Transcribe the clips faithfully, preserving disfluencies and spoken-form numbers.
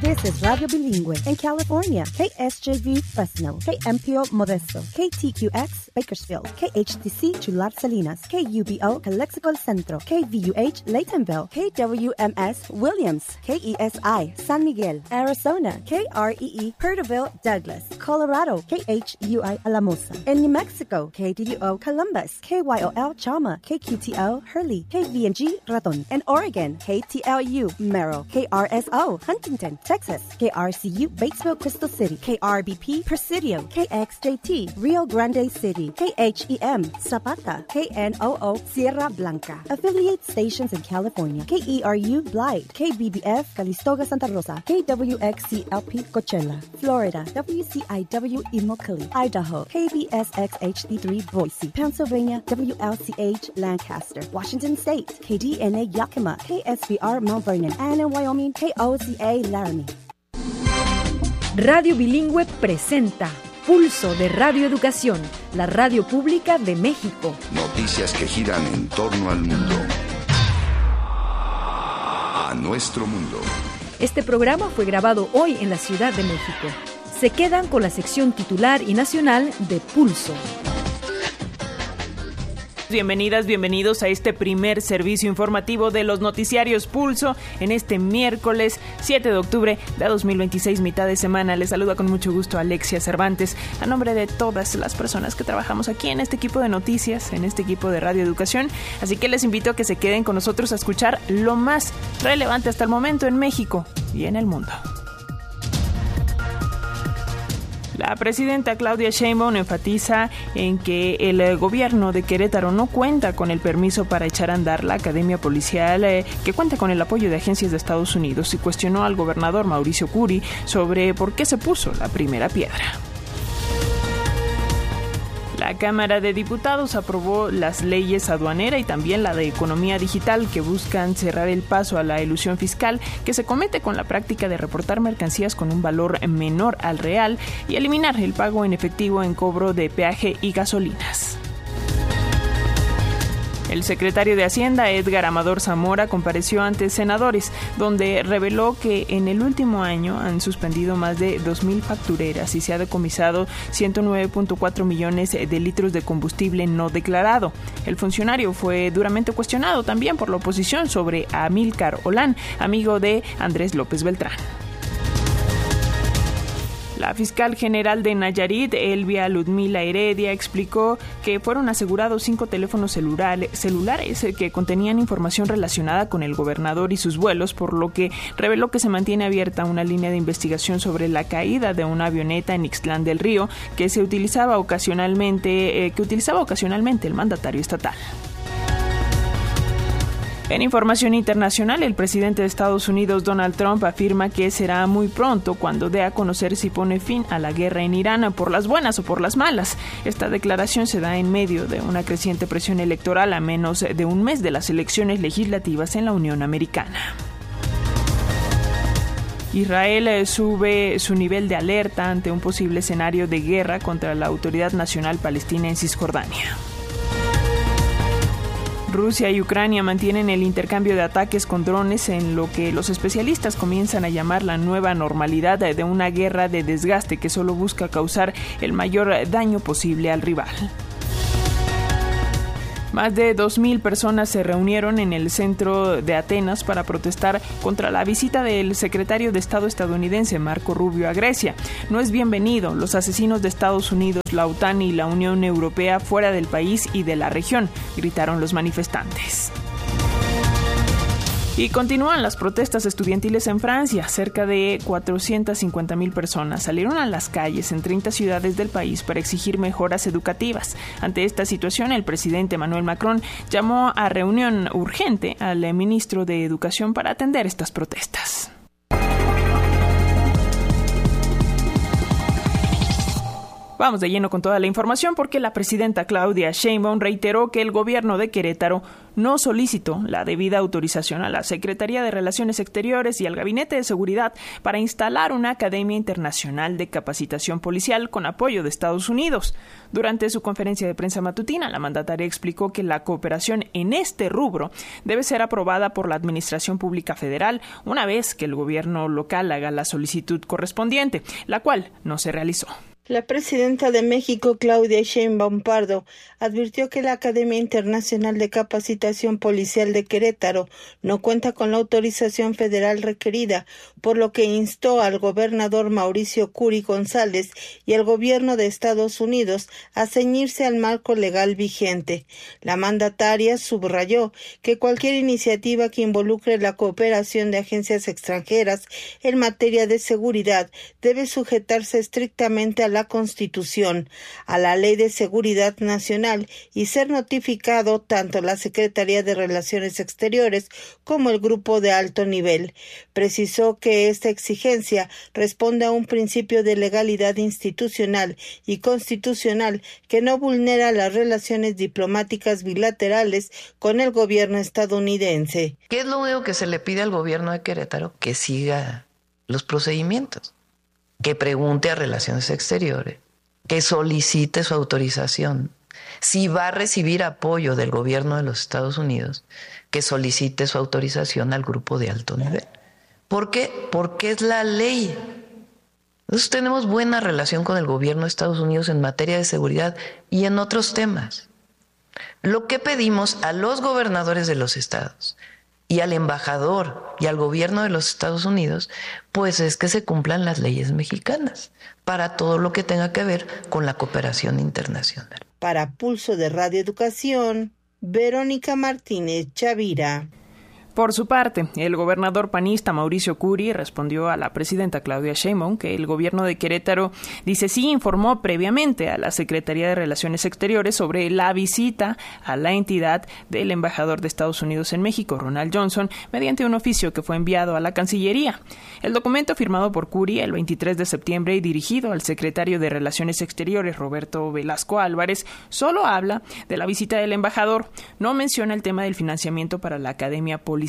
This is Radio Bilingüe in California. K S J V Fresno, K M P O Modesto, K T Q X Bakersfield, K H T C Chular Salinas, K U B O Calexico El Centro, K V U H Laytonville, K W M S Williams, K E S I San Miguel, Arizona, K R E E Perterville Douglas, Colorado, K H U I Alamosa. In New Mexico, K D D O Columbus, K Y O L Chama, K Q T O Hurley, K V N G Raton. In Oregon, K T L U Merrill, K R S O Huntington, Texas, K R C U Batesville Crystal City, K R B P Presidio, K X J T Rio Grande City, K H E M Zapata, K N O O Sierra Blanca. Affiliate stations in California, K E R U Blythe, K B B F Calistoga Santa Rosa, K W X C L P Coachella, Florida, W C I W Immokalee, Idaho, K B S X H D three Boise, Pennsylvania, W L C H Lancaster, Washington State, K D N A Yakima, K S B R Mount Vernon, and in Wyoming, K O C A Laramie. Radio Bilingüe presenta Pulso de Radio Educación, la radio pública de México. Noticias que giran en torno al mundo. A nuestro mundo. Este programa fue grabado hoy en la Ciudad de México. Se quedan con la sección titular y nacional de Pulso. Bienvenidas, bienvenidos a este primer servicio informativo de los noticiarios Pulso en este miércoles siete de octubre de dos mil veintiséis, mitad de semana. Les saluda con mucho gusto Alexia Cervantes, a nombre de todas las personas que trabajamos aquí en este equipo de noticias, en este equipo de Radio Educación. Así que les invito a que se queden con nosotros a escuchar lo más relevante hasta el momento en México y en el mundo. La presidenta Claudia Sheinbaum enfatiza en que el gobierno de Querétaro no cuenta con el permiso para echar a andar la academia policial, eh, que cuenta con el apoyo de agencias de Estados Unidos, y cuestionó al gobernador Mauricio Curi sobre por qué se puso la primera piedra. La Cámara de Diputados aprobó las leyes aduanera y también la de economía digital, que buscan cerrar el paso a la elusión fiscal que se comete con la práctica de reportar mercancías con un valor menor al real y eliminar el pago en efectivo en cobro de peaje y gasolinas. El secretario de Hacienda, Edgar Amador Zamora, compareció ante senadores, donde reveló que en el último año han suspendido más de dos mil factureras y se ha decomisado ciento nueve punto cuatro millones de litros de combustible no declarado. El funcionario fue duramente cuestionado también por la oposición sobre Amílcar Olán, amigo de Andrés López Beltrán. La fiscal general de Nayarit, Elvia Ludmila Heredia, explicó que fueron asegurados cinco teléfonos celulares que contenían información relacionada con el gobernador y sus vuelos, por lo que reveló que se mantiene abierta una línea de investigación sobre la caída de una avioneta en Ixtlán del Río que se utilizaba ocasionalmente, eh, que utilizaba ocasionalmente el mandatario estatal. En información internacional, el presidente de Estados Unidos, Donald Trump, afirma que será muy pronto cuando dé a conocer si pone fin a la guerra en Irán, por las buenas o por las malas. Esta declaración se da en medio de una creciente presión electoral a menos de un mes de las elecciones legislativas en la Unión Americana. Israel sube su nivel de alerta ante un posible escenario de guerra contra la Autoridad Nacional Palestina en Cisjordania. Rusia y Ucrania mantienen el intercambio de ataques con drones en lo que los especialistas comienzan a llamar la nueva normalidad de una guerra de desgaste que solo busca causar el mayor daño posible al rival. Más de dos mil personas se reunieron en el centro de Atenas para protestar contra la visita del secretario de Estado estadounidense Marco Rubio a Grecia. No es bienvenido los asesinos de Estados Unidos, la OTAN y la Unión Europea fuera del país y de la región, gritaron los manifestantes. Y continúan las protestas estudiantiles en Francia. Cerca de cuatrocientas cincuenta mil personas salieron a las calles en treinta ciudades del país para exigir mejoras educativas. Ante esta situación, el presidente Emmanuel Macron llamó a reunión urgente al ministro de Educación para atender estas Vamos de lleno con toda la información porque la presidenta Claudia Sheinbaum reiteró que el gobierno de Querétaro no solicitó la debida autorización a la Secretaría de Relaciones Exteriores y al Gabinete de Seguridad para instalar una Academia Internacional de Capacitación Policial con apoyo de Estados Unidos. Durante su conferencia de prensa matutina, la mandataria explicó que la cooperación en este rubro debe ser aprobada por la Administración Pública Federal una vez que el gobierno local haga la solicitud correspondiente, la cual no se realizó. La presidenta de México, Claudia Sheinbaum Pardo, advirtió que la Academia Internacional de Capacitación Policial de Querétaro no cuenta con la autorización federal requerida, por lo que instó al gobernador Mauricio Curi González y al gobierno de Estados Unidos a ceñirse al marco legal vigente. La mandataria subrayó que cualquier iniciativa que involucre la cooperación de agencias extranjeras en materia de seguridad debe sujetarse estrictamente a la Constitución, a la Ley de Seguridad Nacional y ser notificado tanto la Secretaría de Relaciones Exteriores como el Grupo de Alto Nivel. Precisó que esta exigencia responde a un principio de legalidad institucional y constitucional que no vulnera las relaciones diplomáticas bilaterales con el gobierno estadounidense. ¿Qué es lo único que se le pide al gobierno de Querétaro? Que siga los procedimientos, que pregunte a Relaciones Exteriores, que solicite su autorización. Si va a recibir apoyo del gobierno de los Estados Unidos, que solicite su autorización al Grupo de Alto Nivel. ¿Por qué? Porque es la ley. Nosotros tenemos buena relación con el gobierno de Estados Unidos en materia de seguridad y en otros temas. Lo que pedimos a los gobernadores de los estados y al embajador y al gobierno de los Estados Unidos, pues es que se cumplan las leyes mexicanas para todo lo que tenga que ver con la cooperación internacional. Para Pulso de Radio Educación, Verónica Martínez Chavira. Por su parte, el gobernador panista Mauricio Curi respondió a la presidenta Claudia Sheinbaum que el gobierno de Querétaro, dice, sí informó previamente a la Secretaría de Relaciones Exteriores sobre la visita a la entidad del embajador de Estados Unidos en México, Ronald Johnson, mediante un oficio que fue enviado a la Cancillería. El documento firmado por Curi el veintitrés de septiembre y dirigido al secretario de Relaciones Exteriores, Roberto Velasco Álvarez, solo habla de la visita del embajador, no menciona el tema del financiamiento para la Academia Policial.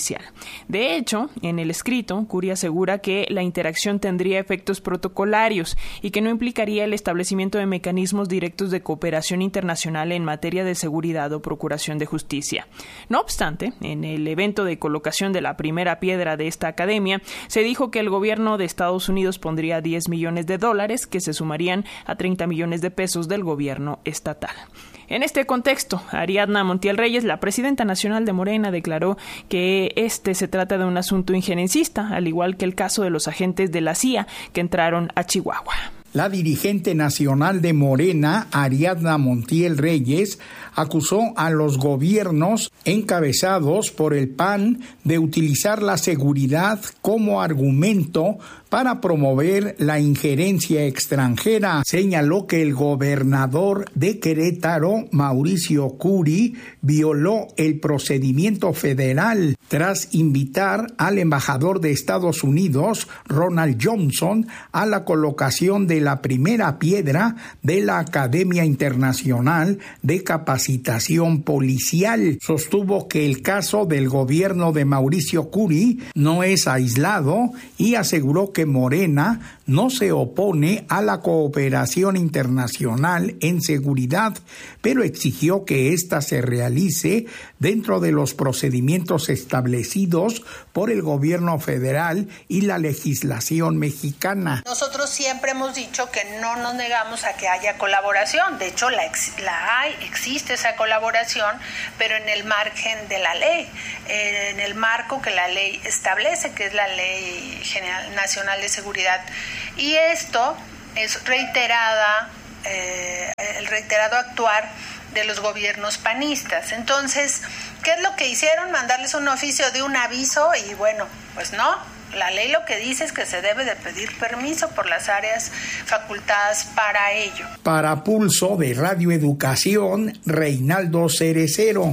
De hecho, en el escrito, Curi asegura que la interacción tendría efectos protocolarios y que no implicaría el establecimiento de mecanismos directos de cooperación internacional en materia de seguridad o procuración de justicia. No obstante, en el evento de colocación de la primera piedra de esta academia, se dijo que el gobierno de Estados Unidos pondría diez millones de dólares, que se sumarían a treinta millones de pesos del gobierno estatal. En este contexto, Ariadna Montiel Reyes, la presidenta nacional de Morena, declaró que este se trata de un asunto injerencista, al igual que el caso de los agentes de la C I A que entraron a Chihuahua. La dirigente nacional de Morena, Ariadna Montiel Reyes, acusó a los gobiernos encabezados por el P A N de utilizar la seguridad como argumento para promover la injerencia extranjera. Señaló que el gobernador de Querétaro, Mauricio Curi, violó el procedimiento federal tras invitar al embajador de Estados Unidos, Ronald Johnson, a la colocación de la primera piedra de la Academia Internacional de Capacitación Policial. Sostuvo que el caso del gobierno de Mauricio Curi no es aislado y aseguró que Morena no se opone a la cooperación internacional en seguridad, pero exigió que ésta se realice dentro de los procedimientos establecidos por el gobierno federal y la legislación mexicana. Nosotros siempre hemos dicho que no nos negamos a que haya colaboración. De hecho, la, ex, la hay, existe esa colaboración, pero en el margen de la ley, eh, en el marco que la ley establece, que es la Ley General Nacional de Seguridad. Y esto es reiterada, eh, el reiterado actuar de los gobiernos panistas. Entonces, ¿qué es lo que hicieron? Mandarles un oficio de un aviso y bueno, pues no. La ley lo que dice es que se debe de pedir permiso por las áreas facultadas para ello. Para Pulso de Radio Educación, Reinaldo Cerecero.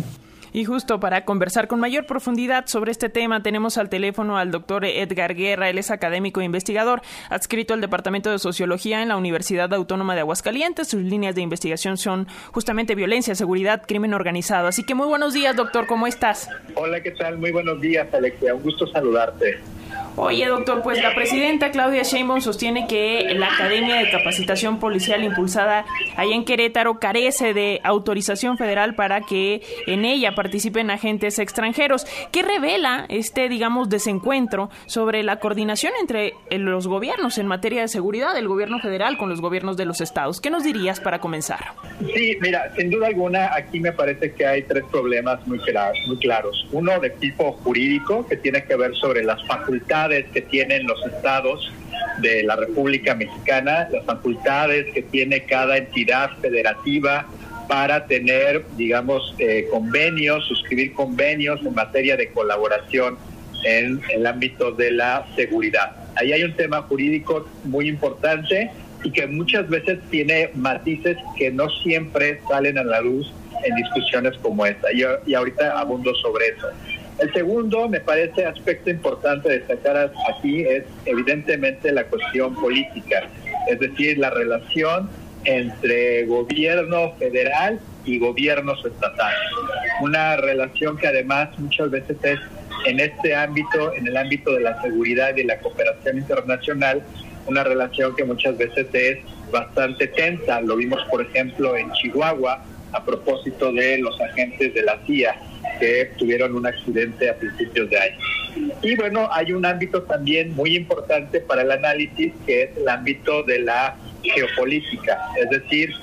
Y justo para conversar con mayor profundidad sobre este tema, tenemos al teléfono al doctor Edgar Guerra. Él es académico e investigador, adscrito al Departamento de Sociología en la Universidad Autónoma de Aguascalientes. Sus líneas de investigación son justamente violencia, seguridad, crimen organizado. Así que muy buenos días, doctor, ¿cómo estás? Hola, ¿qué tal? Muy buenos días, Alexia. Un gusto saludarte. Oye, doctor, pues la presidenta Claudia Sheinbaum sostiene que la Academia de Capacitación Policial impulsada allá en Querétaro carece de autorización federal para que en ella participen agentes extranjeros. ¿Qué revela este, digamos, desencuentro sobre la coordinación entre los gobiernos en materia de seguridad, el gobierno federal con los gobiernos de los estados? ¿Qué nos dirías para comenzar? Sí, mira, sin duda alguna aquí me parece que hay tres problemas muy claros, muy claros. Uno de tipo jurídico, que tiene que ver sobre las facultades que tienen los estados de la República Mexicana, las facultades que tiene cada entidad federativa para tener, digamos, eh, convenios, suscribir convenios en materia de colaboración en el ámbito de la seguridad. Ahí hay un tema jurídico muy importante y que muchas veces tiene matices que no siempre salen a la luz en discusiones como esta. Y, y ahorita abundo sobre eso. El segundo, me parece, aspecto importante destacar aquí es evidentemente la cuestión política, es decir, la relación entre gobierno federal y gobiernos estatales. Una relación que además muchas veces es en este ámbito, en el ámbito de la seguridad y la cooperación internacional, una relación que muchas veces es bastante tensa. Lo vimos, por ejemplo, en Chihuahua, a propósito de los agentes de la C I A que tuvieron un accidente a principios de año. Y bueno, hay un ámbito también muy importante para el análisis, que es el ámbito de la geopolítica, es decir,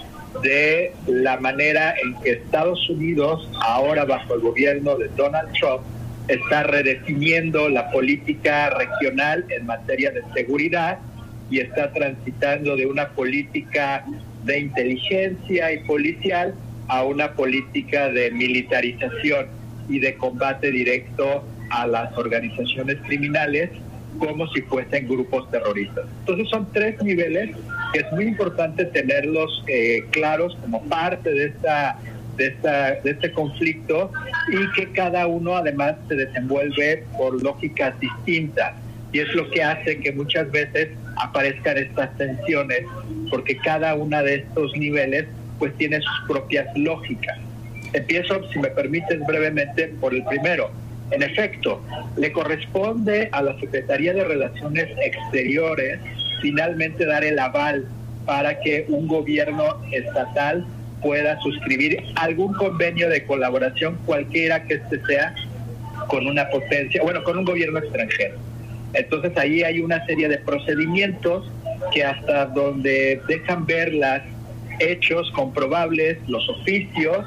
de la manera en que Estados Unidos, ahora bajo el gobierno de Donald Trump, está redefiniendo la política regional en materia de seguridad y está transitando de una política de inteligencia y policial a una política de militarización y de combate directo a las organizaciones criminales como si fuesen grupos terroristas. Entonces son tres niveles que es muy importante tenerlos eh, claros como parte de esta, de esta de este conflicto, y que cada uno además se desenvuelve por lógicas distintas, y es lo que hace que muchas veces aparezcan estas tensiones, porque cada uno de estos niveles pues tiene sus propias lógicas. Empiezo, si me permites brevemente, por el primero. En efecto, le corresponde a la Secretaría de Relaciones Exteriores finalmente dar el aval para que un gobierno estatal pueda suscribir algún convenio de colaboración, cualquiera que este sea, con una potencia, bueno, con un gobierno extranjero. Entonces ahí hay una serie de procedimientos que hasta donde dejan ver los hechos comprobables, los oficios,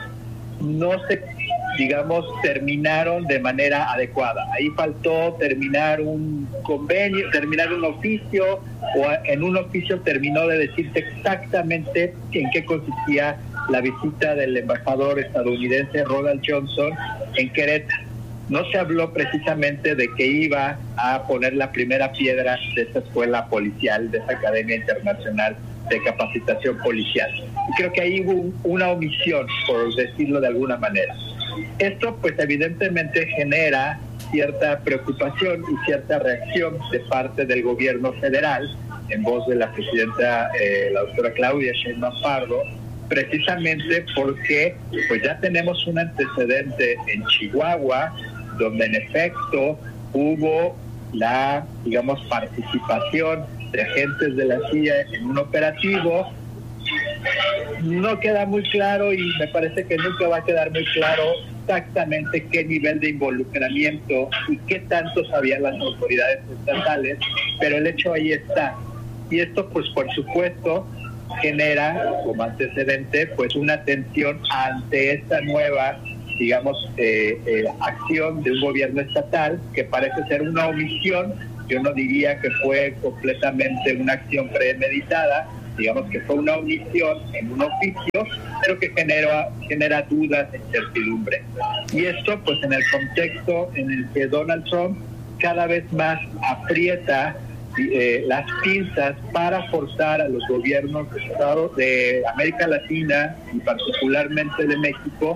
no se, digamos, terminaron de manera adecuada. Ahí faltó terminar un convenio, terminar un oficio, o en un oficio terminó de decirse exactamente en qué consistía la visita del embajador estadounidense Ronald Johnson en Querétaro. No se habló precisamente de que iba a poner la primera piedra de esta escuela policial, de esta Academia Internacional de Capacitación Policial. Y creo que ahí hubo una omisión, por decirlo de alguna manera. Esto, pues, evidentemente genera cierta preocupación y cierta reacción de parte del gobierno federal, en voz de la presidenta, eh, la doctora Claudia Sheinbaum Pardo, precisamente porque pues ya tenemos un antecedente en Chihuahua, donde en efecto hubo la, digamos, participación de agentes de la C I A en un operativo. No queda muy claro, y me parece que nunca va a quedar muy claro exactamente qué nivel de involucramiento y qué tanto sabían las autoridades estatales, pero el hecho ahí está. Y esto, pues, por supuesto, genera como antecedente pues una tensión ante esta nueva, digamos, eh, eh, acción de un gobierno estatal, que parece ser una omisión. Yo no diría que fue completamente una acción premeditada, digamos que fue una omisión en un oficio, pero que genera, genera dudas e incertidumbre. Y esto, pues, en el contexto en el que Donald Trump cada vez más aprieta Eh, las pinzas para forzar a los gobiernos de Estados de América Latina y particularmente de México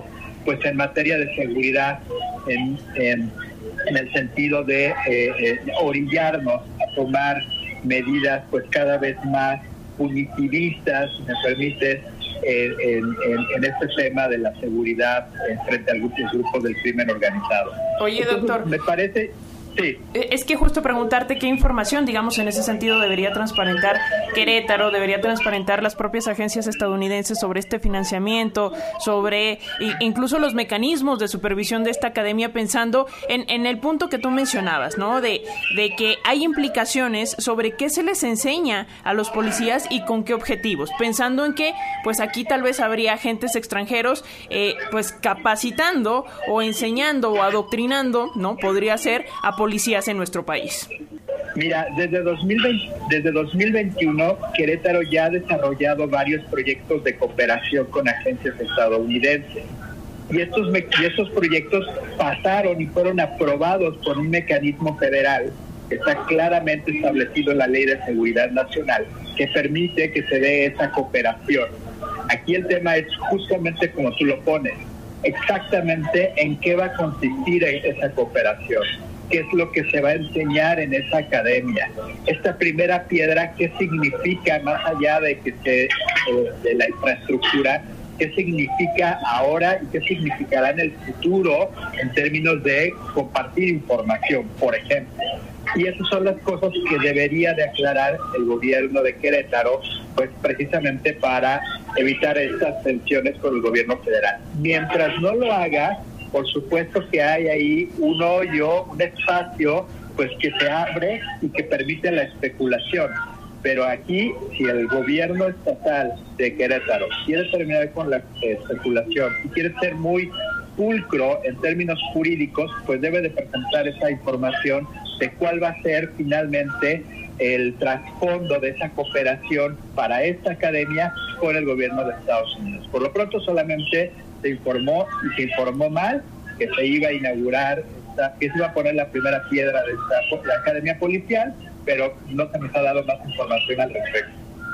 pues en materia de seguridad, en, en, en el sentido de eh, eh, orillarnos a tomar medidas pues cada vez más punitivistas, si me permite, eh, en, en, en este tema de la seguridad eh, frente a algunos grupos del crimen organizado. Oye, doctor, entonces, me parece... Sí. Es que justo preguntarte qué información, digamos, en ese sentido debería transparentar Querétaro, debería transparentar las propias agencias estadounidenses sobre este financiamiento, sobre incluso los mecanismos de supervisión de esta academia, pensando en, en el punto que tú mencionabas, ¿no? De, de que hay implicaciones sobre qué se les enseña a los policías y con qué objetivos, pensando en que, pues aquí tal vez habría agentes extranjeros, eh, pues capacitando o enseñando o adoctrinando, ¿no? Podría ser a policías en nuestro país. Mira, desde dos mil veinte, desde dos mil veintiuno, Querétaro ya ha desarrollado varios proyectos de cooperación con agencias estadounidenses. Y estos, y estos proyectos pasaron y fueron aprobados por un mecanismo federal que está claramente establecido en la Ley de Seguridad Nacional, que permite que se dé esa cooperación. Aquí el tema es justamente como tú lo pones, exactamente en qué va a consistir esa cooperación. ¿Qué es lo que se va a enseñar en esa academia? Esta primera piedra, ¿qué significa más allá de que se, eh, de la infraestructura? ¿Qué significa ahora y qué significará en el futuro en términos de compartir información, por ejemplo? Y esas son las cosas que debería de aclarar el gobierno de Querétaro, pues precisamente para evitar estas tensiones con el gobierno federal. Mientras no lo haga, por supuesto que hay ahí un hoyo, un espacio, pues que se abre y que permite la especulación. Pero aquí, si el gobierno estatal de Querétaro quiere terminar con la especulación y quiere ser muy pulcro en términos jurídicos, pues debe de presentar esa información de cuál va a ser finalmente el trasfondo de esa cooperación para esta academia con el gobierno de Estados Unidos. Por lo pronto solamente se informó y se informó mal que se iba a inaugurar, esta, que se iba a poner la primera piedra de esta, la academia policial, pero no se nos ha dado más información al respecto.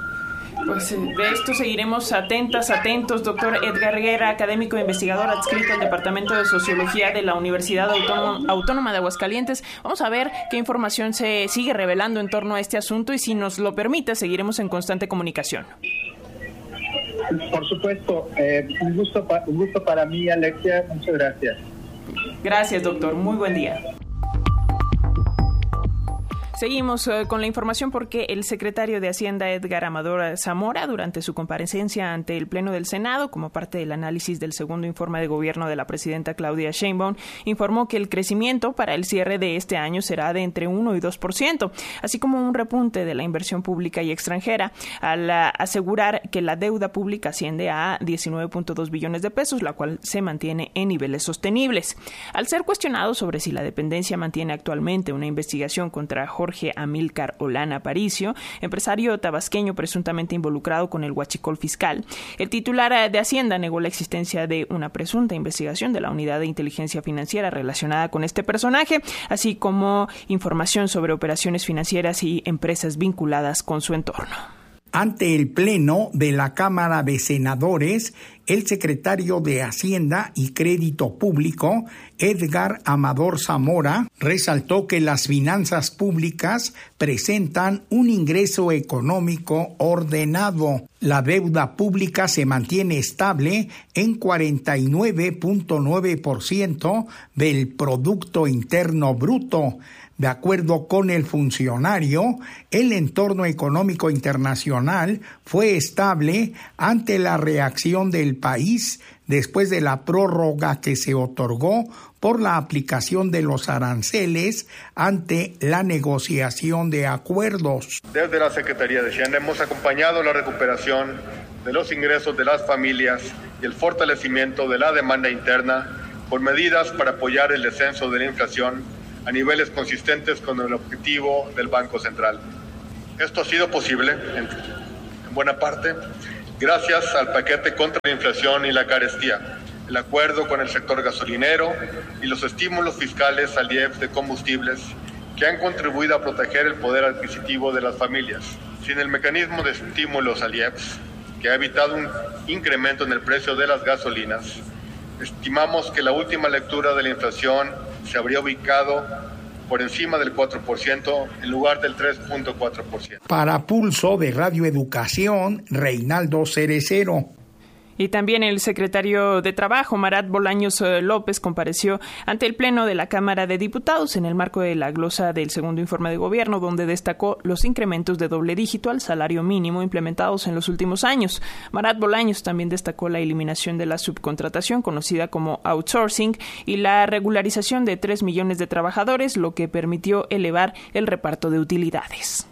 Pues de esto seguiremos atentas, atentos. Doctor Edgar Guerra, académico e investigador adscrito al Departamento de Sociología de la Universidad Autónoma, Autónoma de Aguascalientes. Vamos a ver qué información se sigue revelando en torno a este asunto y, si nos lo permite, seguiremos en constante comunicación. Por supuesto, eh, un gusto, pa- un gusto para mí, Alexia. Muchas gracias. Gracias, doctor. Muy buen día. Seguimos uh, con la información porque el secretario de Hacienda, Edgar Amador Zamora, durante su comparecencia ante el Pleno del Senado, como parte del análisis del segundo informe de gobierno de la presidenta Claudia Sheinbaum, informó que el crecimiento para el cierre de este año será de entre uno y dos por ciento, así como un repunte de la inversión pública y extranjera, al uh, asegurar que la deuda pública asciende a diecinueve punto dos billones de pesos, la cual se mantiene en niveles sostenibles. Al ser cuestionado sobre si la dependencia mantiene actualmente una investigación contra Jorge Jorge Amílcar Olana Aparicio, empresario tabasqueño presuntamente involucrado con el huachicol fiscal, el titular de Hacienda negó la existencia de una presunta investigación de la Unidad de Inteligencia Financiera relacionada con este personaje, así como información sobre operaciones financieras y empresas vinculadas con su entorno. Ante el Pleno de la Cámara de Senadores, el secretario de Hacienda y Crédito Público, Edgar Amador Zamora, resaltó que las finanzas públicas presentan un ingreso económico ordenado. La deuda pública se mantiene estable en cuarenta y nueve punto nueve por ciento del Producto Interno Bruto. De acuerdo con el funcionario, el entorno económico internacional fue estable ante la reacción del país después de la prórroga que se otorgó por la aplicación de los aranceles ante la negociación de acuerdos. Desde la Secretaría de Hacienda hemos acompañado la recuperación de los ingresos de las familias y el fortalecimiento de la demanda interna con medidas para apoyar el descenso de la inflación a niveles consistentes con el objetivo del Banco Central. Esto ha sido posible, en, en buena parte, gracias al paquete contra la inflación y la carestía, el acuerdo con el sector gasolinero y los estímulos fiscales al I E P S de combustibles que han contribuido a proteger el poder adquisitivo de las familias. Sin el mecanismo de estímulos al I E P S, que ha evitado un incremento en el precio de las gasolinas, Estimamos que la última lectura de la inflación se habría ubicado por encima del cuatro por ciento en lugar del tres punto cuatro por ciento. Para Pulso de Radio Educación, Reinaldo Cerecero. Y también el secretario de Trabajo, Marat Bolaños López, compareció ante el Pleno de la Cámara de Diputados en el marco de la glosa del segundo informe de gobierno, donde destacó los incrementos de doble dígito al salario mínimo implementados en los últimos años. Marat Bolaños también destacó la eliminación de la subcontratación, conocida como outsourcing, y la regularización de tres millones de trabajadores, lo que permitió elevar el reparto de utilidades.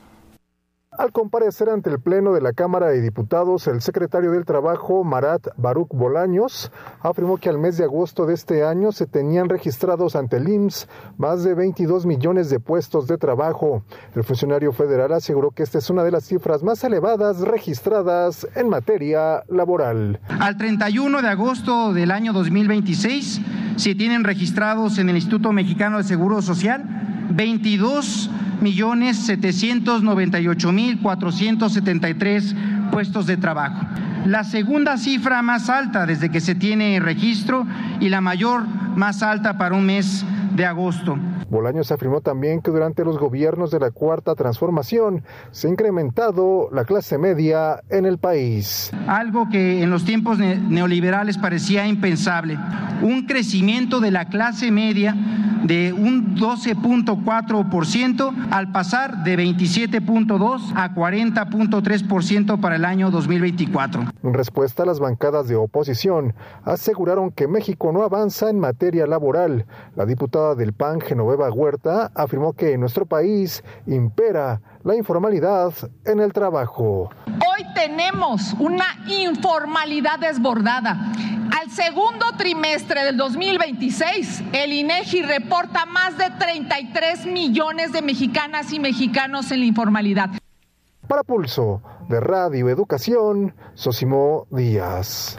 Al comparecer ante el Pleno de la Cámara de Diputados, el secretario del Trabajo, Marat Baruch Bolaños, afirmó que al mes de agosto de este año se tenían registrados ante el I M S S más de veintidós millones de puestos de trabajo. El funcionario federal aseguró que esta es una de las cifras más elevadas registradas en materia laboral. Al treinta y uno de agosto del año dos mil veintiséis se tienen registrados en el Instituto Mexicano de Seguro Social veintidós millones setecientos noventa y ocho mil cuatrocientos setenta y tres puestos de trabajo. La segunda cifra más alta desde que se tiene registro y la mayor más alta para un mes de agosto. Bolaños afirmó también que durante los gobiernos de la Cuarta Transformación se ha incrementado la clase media en el país. Algo que en los tiempos ne- neoliberales parecía impensable. Un crecimiento de la clase media de un doce punto cuatro por ciento al pasar de veintisiete punto dos a cuarenta punto tres por ciento para el año dos mil veinticuatro. En respuesta, las bancadas de oposición aseguraron que México no avanza en materia laboral. La diputada del P A N, Genoveva Huerta, afirmó que en nuestro país impera la informalidad en el trabajo. Hoy tenemos una informalidad desbordada. Al segundo trimestre del dos mil veintiséis, el INEGI reporta más de treinta y tres millones de mexicanas y mexicanos en la informalidad. Para Pulso de Radio Educación, Sosimo Díaz.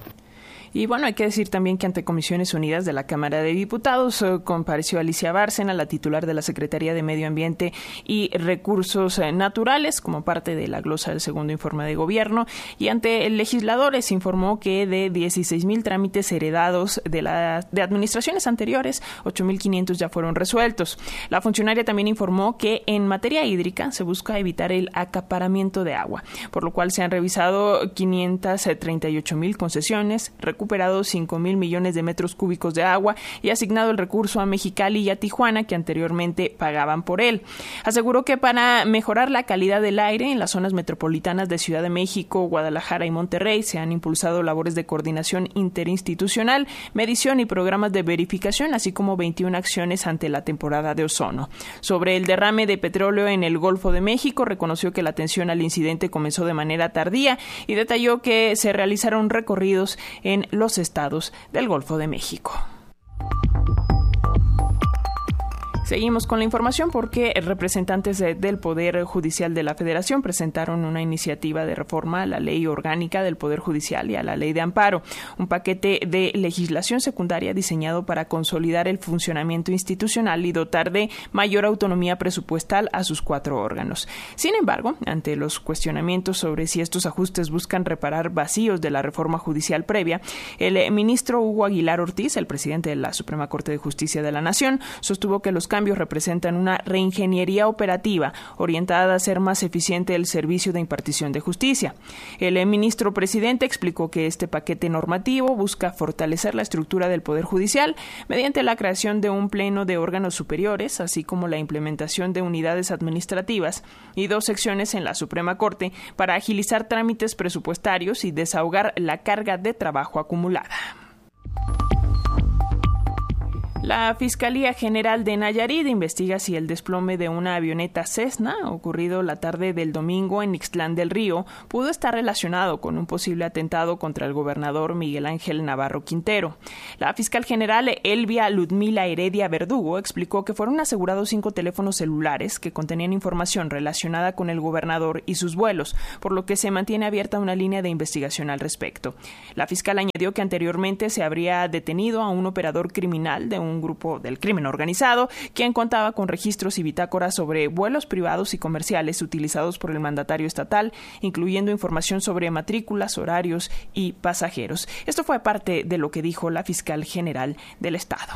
Y bueno, hay que decir también que ante Comisiones Unidas de la Cámara de Diputados eh, compareció Alicia Bárcena, la titular de la Secretaría de Medio Ambiente y Recursos eh, Naturales, como parte de la glosa del segundo informe de gobierno, y ante legisladores informó que de dieciséis mil trámites heredados de, la, de administraciones anteriores, ocho mil quinientos ya fueron resueltos. La funcionaria también informó que en materia hídrica se busca evitar el acaparamiento de agua, por lo cual se han revisado quinientas treinta y ocho mil concesiones, recuperado cinco mil millones de metros cúbicos de agua y asignado el recurso a Mexicali y a Tijuana, que anteriormente pagaban por él. Aseguró que para mejorar la calidad del aire en las zonas metropolitanas de Ciudad de México, Guadalajara y Monterrey se han impulsado labores de coordinación interinstitucional, medición y programas de verificación, así como veintiuna acciones ante la temporada de ozono. Sobre el derrame de petróleo en el Golfo de México, reconoció que la atención al incidente comenzó de manera tardía y detalló que se realizaron recorridos en los estados del Golfo de México. Seguimos con la información porque representantes de, del Poder Judicial de la Federación presentaron una iniciativa de reforma a la Ley Orgánica del Poder Judicial y a la Ley de Amparo, un paquete de legislación secundaria diseñado para consolidar el funcionamiento institucional y dotar de mayor autonomía presupuestal a sus cuatro órganos. Sin embargo, ante los cuestionamientos sobre si estos ajustes buscan reparar vacíos de la reforma judicial previa, el ministro Hugo Aguilar Ortiz, el presidente de la Suprema Corte de Justicia de la Nación, sostuvo que los cambios representan una reingeniería operativa orientada a hacer más eficiente el servicio de impartición de justicia. El ministro presidente explicó que este paquete normativo busca fortalecer la estructura del Poder Judicial mediante la creación de un pleno de órganos superiores, así como la implementación de unidades administrativas y dos secciones en la Suprema Corte para agilizar trámites presupuestarios y desahogar la carga de trabajo acumulada. La Fiscalía General de Nayarit investiga si el desplome de una avioneta Cessna, ocurrido la tarde del domingo en Ixtlán del Río, pudo estar relacionado con un posible atentado contra el gobernador Miguel Ángel Navarro Quintero. La fiscal general Elvia Ludmila Heredia Verdugo explicó que fueron asegurados cinco teléfonos celulares que contenían información relacionada con el gobernador y sus vuelos, por lo que se mantiene abierta una línea de investigación al respecto. La fiscal añadió que anteriormente se habría detenido a un operador criminal de un un grupo del crimen organizado, quien contaba con registros y bitácoras sobre vuelos privados y comerciales utilizados por el mandatario estatal, incluyendo información sobre matrículas, horarios y pasajeros. Esto fue parte de lo que dijo la fiscal general del estado.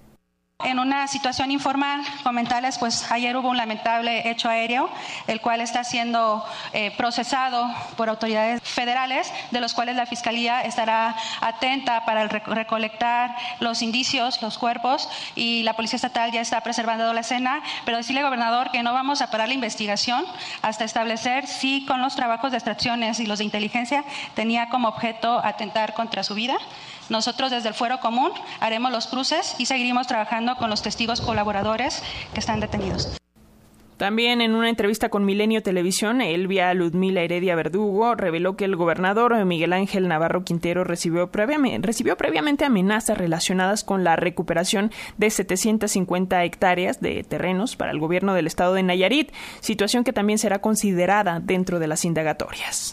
En una situación informal, comentarles, pues ayer hubo un lamentable hecho aéreo, el cual está siendo eh, procesado por autoridades federales, de los cuales la Fiscalía estará atenta para el rec- recolectar los indicios, los cuerpos, y la Policía Estatal ya está preservando la escena, pero decirle, gobernador, que no vamos a parar la investigación hasta establecer si con los trabajos de extracciones y los de inteligencia tenía como objeto atentar contra su vida. Nosotros desde el Fuero Común haremos los cruces y seguiremos trabajando con los testigos colaboradores que están detenidos. También en una entrevista con Milenio Televisión, Elvia Ludmila Heredia Verdugo reveló que el gobernador Miguel Ángel Navarro Quintero recibió previamente, recibió previamente amenazas relacionadas con la recuperación de setecientas cincuenta hectáreas de terrenos para el gobierno del estado de Nayarit, situación que también será considerada dentro de las indagatorias.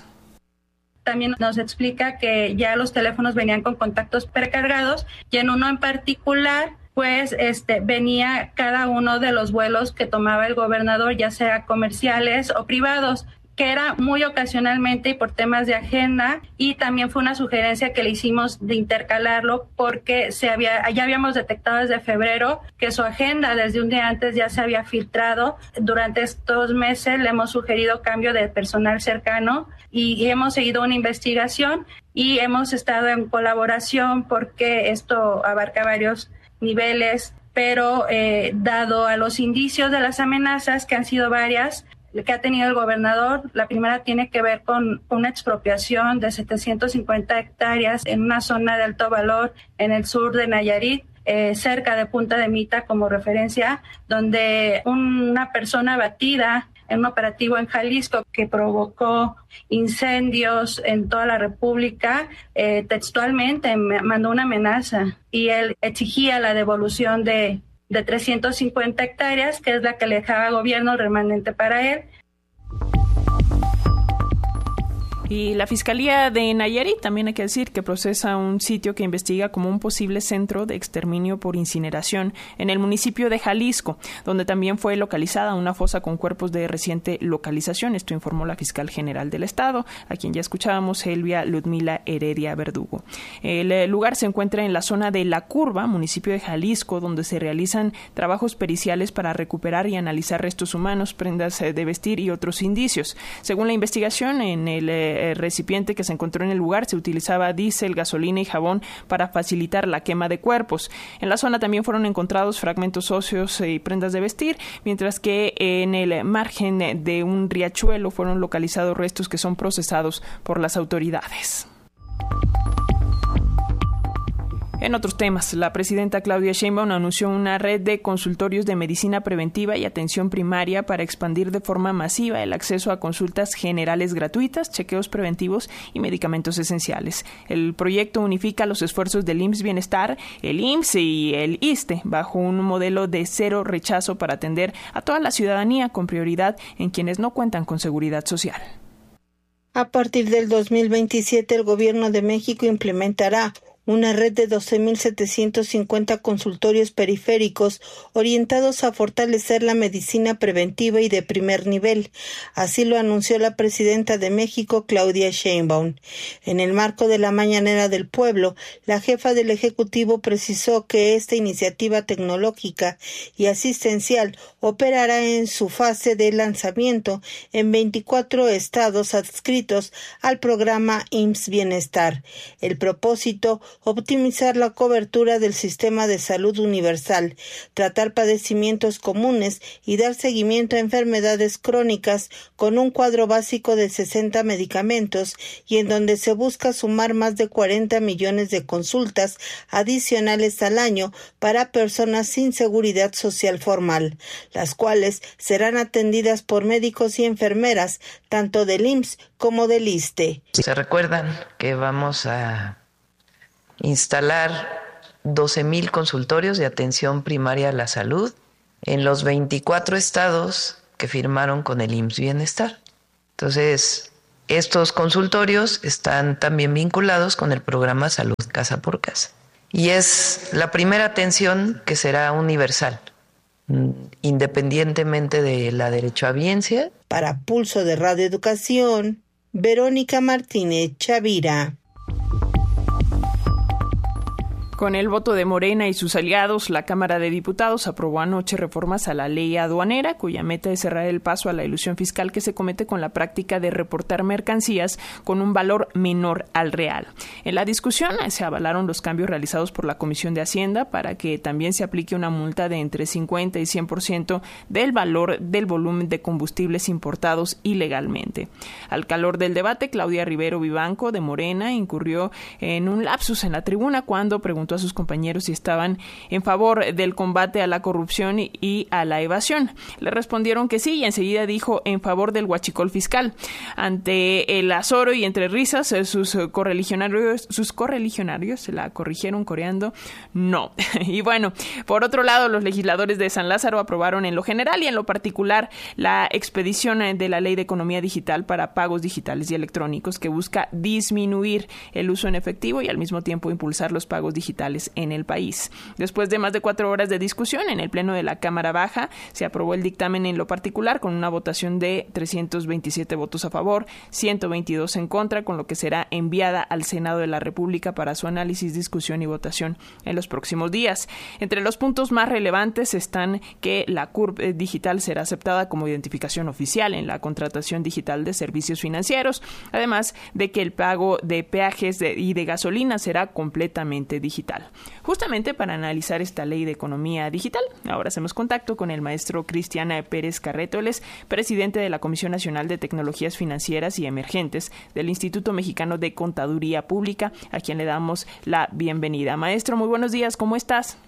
También nos explica que ya los teléfonos venían con contactos precargados y en uno en particular, pues este venía cada uno de los vuelos que tomaba el gobernador, ya sea comerciales o privados, que era muy ocasionalmente y por temas de agenda, y también fue una sugerencia que le hicimos de intercalarlo porque se había, ya habíamos detectado desde febrero que su agenda desde un día antes ya se había filtrado. Durante estos meses le hemos sugerido cambio de personal cercano y hemos seguido una investigación y hemos estado en colaboración porque esto abarca varios niveles, pero eh, dado a los indicios de las amenazas, que han sido varias, que ha tenido el gobernador, la primera tiene que ver con una expropiación de setecientas cincuenta hectáreas en una zona de alto valor en el sur de Nayarit, eh, cerca de Punta de Mita como referencia, donde una persona abatida en un operativo en Jalisco que provocó incendios en toda la República, eh, textualmente me mandó una amenaza y él exigía la devolución de de trescientas cincuenta hectáreas, que es la que le dejaba gobierno remanente para él. Y la Fiscalía de Nayarit, también hay que decir, que procesa un sitio que investiga como un posible centro de exterminio por incineración en el municipio de Jalisco, donde también fue localizada una fosa con cuerpos de reciente localización. Esto informó la fiscal general del estado, a quien ya escuchábamos, Elvia Ludmila Heredia Verdugo. El lugar se encuentra en la zona de La Curva, municipio de Jalisco, donde se realizan trabajos periciales para recuperar y analizar restos humanos, prendas de vestir y otros indicios. Según la investigación, en el El recipiente que se encontró en el lugar se utilizaba diésel, gasolina y jabón para facilitar la quema de cuerpos. En la zona también fueron encontrados fragmentos óseos y prendas de vestir, mientras que en el margen de un riachuelo fueron localizados restos que son procesados por las autoridades. En otros temas, la presidenta Claudia Sheinbaum anunció una red de consultorios de medicina preventiva y atención primaria para expandir de forma masiva el acceso a consultas generales gratuitas, chequeos preventivos y medicamentos esenciales. El proyecto unifica los esfuerzos del I M S S Bienestar, el I M S S y el ISSSTE bajo un modelo de cero rechazo para atender a toda la ciudadanía con prioridad en quienes no cuentan con seguridad social. A partir del dos mil veintisiete, el Gobierno de México implementará una red de doce mil setecientos cincuenta consultorios periféricos orientados a fortalecer la medicina preventiva y de primer nivel. Así lo anunció la presidenta de México, Claudia Sheinbaum. En el marco de la Mañanera del Pueblo, la jefa del Ejecutivo precisó que esta iniciativa tecnológica y asistencial operará en su fase de lanzamiento en veinticuatro estados adscritos al programa I M S S Bienestar. El propósito, optimizar la cobertura del sistema de salud universal, tratar padecimientos comunes y dar seguimiento a enfermedades crónicas con un cuadro básico de sesenta medicamentos y en donde se busca sumar más de cuarenta millones de consultas adicionales al año para personas sin seguridad social formal, las cuales serán atendidas por médicos y enfermeras, tanto del I M S S como del ISSSTE. Se recuerdan que vamos a instalar doce mil consultorios de atención primaria a la salud en los veinticuatro estados que firmaron con el I M S S Bienestar. Entonces, estos consultorios están también vinculados con el programa Salud Casa por Casa. Y es la primera atención que será universal, independientemente de la derechohabiencia. Para Pulso de Radio Educación, Verónica Martínez Chavira. Con el voto de Morena y sus aliados, la Cámara de Diputados aprobó anoche reformas a la ley aduanera, cuya meta es cerrar el paso a la elusión fiscal que se comete con la práctica de reportar mercancías con un valor menor al real. En la discusión se avalaron los cambios realizados por la Comisión de Hacienda para que también se aplique una multa de entre cincuenta y cien por ciento del valor del volumen de combustibles importados ilegalmente. Al calor del debate, Claudia Rivero Vivanco, de Morena, incurrió en un lapsus en la tribuna cuando preguntó a sus compañeros si estaban en favor del combate a la corrupción y a la evasión. Le respondieron que sí y enseguida dijo en favor del huachicol fiscal. Ante el azoro y entre risas, sus correligionarios, sus correligionarios se la corrigieron coreando no. Y bueno, por otro lado, los legisladores de San Lázaro aprobaron en lo general y en lo particular la expedición de la Ley de Economía Digital para pagos digitales y electrónicos, que busca disminuir el uso en efectivo y al mismo tiempo impulsar los pagos digitales en el país. Después de más de cuatro horas de discusión en el Pleno de la Cámara Baja, se aprobó el dictamen en lo particular con una votación de trescientos veintisiete votos a favor, ciento veintidós en contra, con lo que será enviada al Senado de la República para su análisis, discusión y votación en los próximos días. Entre los puntos más relevantes están que la C U R P digital será aceptada como identificación oficial en la contratación digital de servicios financieros, además de que el pago de peajes de, y de gasolina será completamente digital. Justamente para analizar esta ley de economía digital, ahora hacemos contacto con el maestro Cristian Pérez Carreto, él es presidente de la Comisión Nacional de Tecnologías Financieras y Emergentes del Instituto Mexicano de Contaduría Pública, a quien le damos la bienvenida. Maestro, muy buenos días, ¿cómo estás?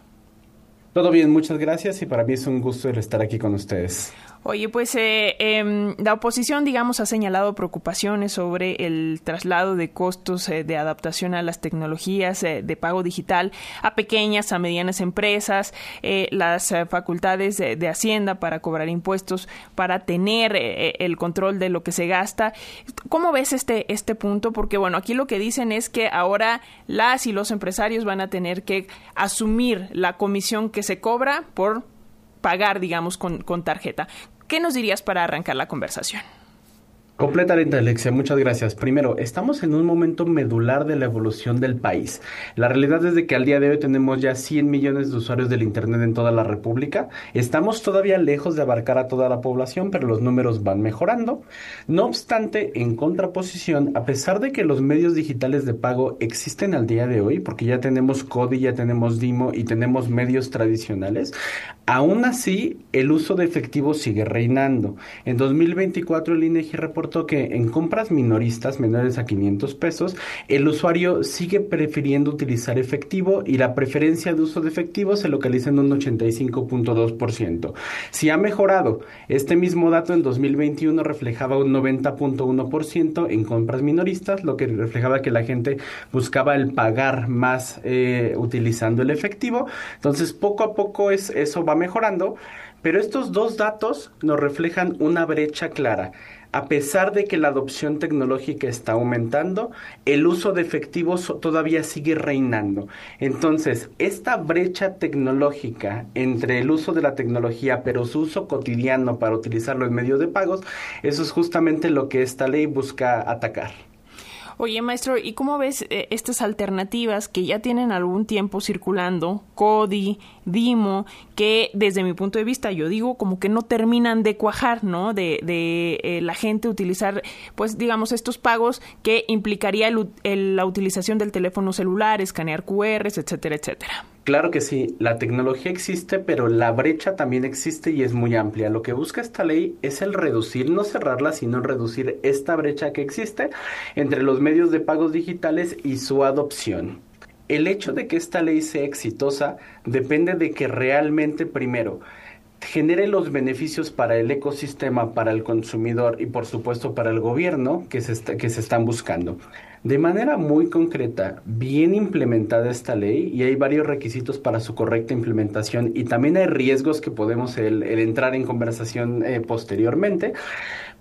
Todo bien, muchas gracias y para mí es un gusto estar aquí con ustedes. Oye, pues eh, eh, la oposición, digamos, ha señalado preocupaciones sobre el traslado de costos eh, de adaptación a las tecnologías eh, de pago digital a pequeñas, a medianas empresas, eh, las eh, facultades de, de Hacienda para cobrar impuestos, para tener eh, el control de lo que se gasta. ¿Cómo ves este, este punto? Porque, bueno, aquí lo que dicen es que ahora las y los empresarios van a tener que asumir la comisión que se cobra por pagar, digamos, con, con tarjeta. ¿Qué nos dirías para arrancar la conversación? Completamente, Alexia, muchas gracias. Primero, estamos en un momento medular de la evolución del país. La realidad es de que al día de hoy tenemos ya cien millones de usuarios del Internet en toda la República. Estamos todavía lejos de abarcar a toda la población, pero los números van mejorando. No obstante, en contraposición, a pesar de que los medios digitales de pago existen al día de hoy, porque ya tenemos CODI, ya tenemos DIMO y tenemos medios tradicionales, aún así el uso de efectivo sigue reinando. En dos mil veinticuatro el INEGI reportó que en compras minoristas menores a quinientos pesos, el usuario sigue prefiriendo utilizar efectivo y la preferencia de uso de efectivo se localiza en un ochenta y cinco punto dos por ciento. Si ha mejorado, este mismo dato en dos mil veintiuno reflejaba un noventa punto uno por ciento en compras minoristas, lo que reflejaba que la gente buscaba el pagar más eh, utilizando el efectivo. Entonces, poco a poco es, eso va mejorando, pero estos dos datos nos reflejan una brecha clara. A pesar de que la adopción tecnológica está aumentando, el uso de efectivos todavía sigue reinando. Entonces, esta brecha tecnológica entre el uso de la tecnología, pero su uso cotidiano para utilizarlo en medios de pagos, eso es justamente lo que esta ley busca atacar. Oye, maestro, ¿y cómo ves eh, estas alternativas que ya tienen algún tiempo circulando, CODI, DIMO, que desde mi punto de vista, yo digo, como que no terminan de cuajar, ¿no? De, de eh, la gente utilizar, pues, digamos, estos pagos que implicaría el, el, la utilización del teléfono celular, escanear cu erres, etcétera, etcétera. Claro que sí, la tecnología existe, pero la brecha también existe y es muy amplia. Lo que busca esta ley es el reducir, no cerrarla, sino reducir esta brecha que existe entre los medios de pagos digitales y su adopción. El hecho de que esta ley sea exitosa depende de que realmente, primero, genere los beneficios para el ecosistema, para el consumidor y por supuesto para el gobierno que se, está, que se están buscando. De manera muy concreta, bien implementada esta ley, y hay varios requisitos para su correcta implementación, y también hay riesgos que podemos el, el entrar en conversación eh, posteriormente,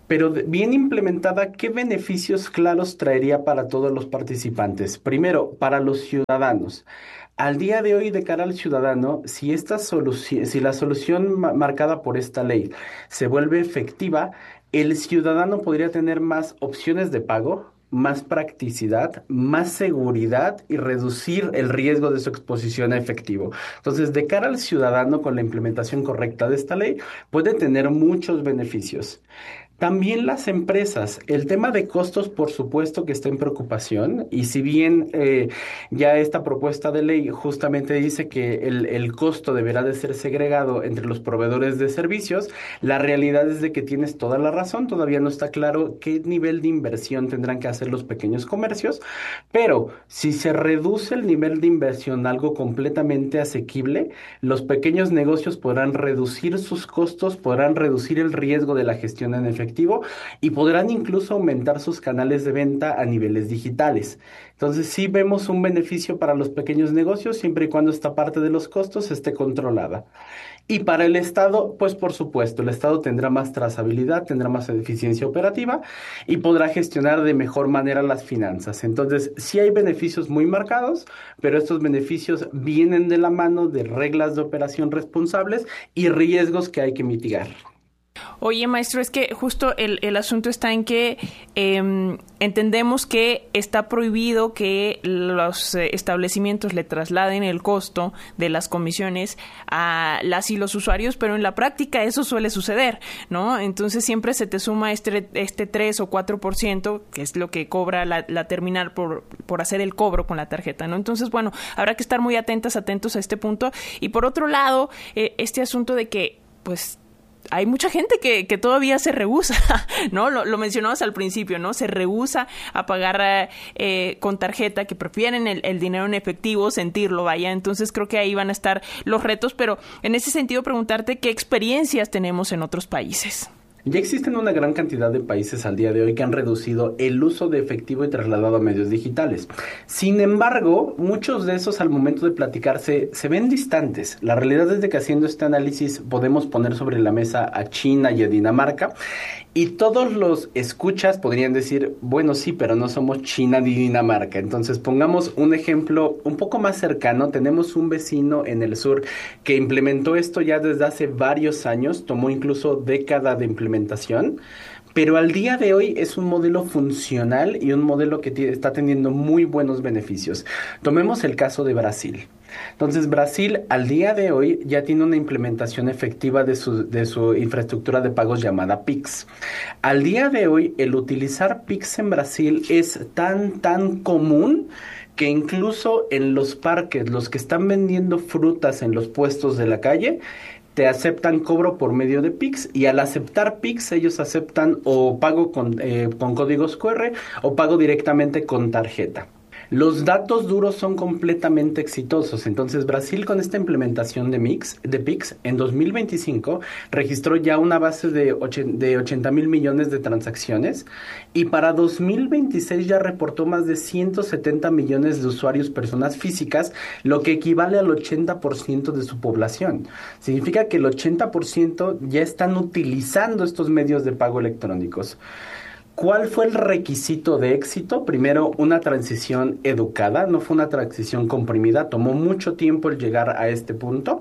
pero bien implementada, ¿qué beneficios claros traería para todos los participantes? Primero, para los ciudadanos. Al día de hoy, de cara al ciudadano, si esta solución, si la solución ma- marcada por esta ley se vuelve efectiva, el ciudadano podría tener más opciones de pago, más practicidad, más seguridad y reducir el riesgo de su exposición a efectivo. Entonces, de cara al ciudadano, con la implementación correcta de esta ley, puede tener muchos beneficios. También las empresas, el tema de costos, por supuesto que está en preocupación, y si bien eh, ya esta propuesta de ley justamente dice que el, el costo deberá de ser segregado entre los proveedores de servicios, la realidad es de que tienes toda la razón, todavía no está claro qué nivel de inversión tendrán que hacer los pequeños comercios, pero si se reduce el nivel de inversión a algo completamente asequible, los pequeños negocios podrán reducir sus costos, podrán reducir el riesgo de la gestión en efectivo, y podrán incluso aumentar sus canales de venta a niveles digitales. Entonces sí vemos un beneficio para los pequeños negocios siempre y cuando esta parte de los costos esté controlada. Y para el Estado, pues por supuesto, el Estado tendrá más trazabilidad, tendrá más eficiencia operativa y podrá gestionar de mejor manera las finanzas. Entonces sí hay beneficios muy marcados, pero estos beneficios vienen de la mano de reglas de operación responsables y riesgos que hay que mitigar. Oye, maestro, es que justo el, el asunto está en que eh, entendemos que está prohibido que los eh, establecimientos le trasladen el costo de las comisiones a las y los usuarios, pero en la práctica eso suele suceder, ¿no? Entonces siempre se te suma este, este tres o cuatro por ciento, que es lo que cobra la, la terminal por, por hacer el cobro con la tarjeta, ¿no? Entonces, bueno, habrá que estar muy atentas, atentos a este punto. Y por otro lado, eh, este asunto de que, pues, hay mucha gente que, que todavía se rehúsa, ¿no? Lo, lo mencionabas al principio, ¿no? Se rehúsa a pagar eh, con tarjeta, que prefieren el, el dinero en efectivo, sentirlo, vaya. Entonces creo que ahí van a estar los retos, pero en ese sentido preguntarte qué experiencias tenemos en otros países. Ya existen una gran cantidad de países al día de hoy que han reducido el uso de efectivo y trasladado a medios digitales. Sin embargo, muchos de esos al momento de platicarse se ven distantes. La realidad es de que haciendo este análisis podemos poner sobre la mesa a China y a Dinamarca, y todos los escuchas podrían decir, bueno, sí, pero no somos China ni Dinamarca. Entonces pongamos un ejemplo un poco más cercano. Tenemos un vecino en el sur que implementó esto ya desde hace varios años, tomó incluso década de implementación, pero al día de hoy es un modelo funcional y un modelo que t- está teniendo muy buenos beneficios. Tomemos el caso de Brasil. Entonces, Brasil al día de hoy ya tiene una implementación efectiva de su, de su infraestructura de pagos llamada Pix. Al día de hoy, el utilizar Pix en Brasil es tan, tan común que incluso en los parques, los que están vendiendo frutas en los puestos de la calle, te aceptan cobro por medio de Pix, y al aceptar Pix ellos aceptan o pago con, eh, con códigos cu erre o pago directamente con tarjeta. Los datos duros son completamente exitosos. Entonces, Brasil, con esta implementación de, Mix, de Pix, en dos mil veinticinco registró ya una base de, de ochenta mil millones de transacciones, y para dos mil veintiséis ya reportó más de ciento setenta millones de usuarios, personas físicas, lo que equivale al ochenta por ciento de su población. Significa que el ochenta por ciento ya están utilizando estos medios de pago electrónicos. ¿Cuál fue el requisito de éxito? Primero, una transición educada, no fue una transición comprimida, tomó mucho tiempo el llegar a este punto.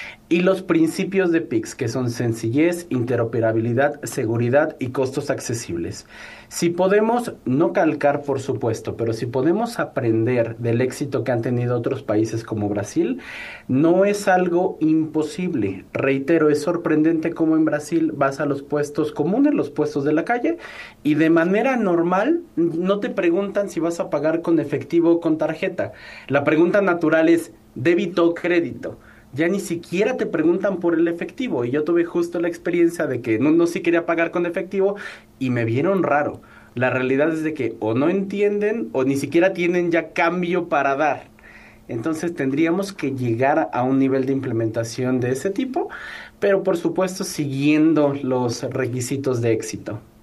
Y los principios de Pix, que son sencillez, interoperabilidad, seguridad y costos accesibles. Si podemos, no calcar por supuesto, pero si podemos aprender del éxito que han tenido otros países como Brasil, no es algo imposible. Reitero, es sorprendente cómo en Brasil vas a los puestos comunes, los puestos de la calle, y de manera normal no te preguntan si vas a pagar con efectivo o con tarjeta. La pregunta natural es débito o crédito. Ya ni siquiera te preguntan por el efectivo, y yo tuve justo la experiencia de que no, no sí quería pagar con efectivo y me vieron raro. La realidad es de que o no entienden o ni siquiera tienen ya cambio para dar. Entonces tendríamos que llegar a un nivel de implementación de ese tipo, pero por supuesto siguiendo los requisitos de éxito.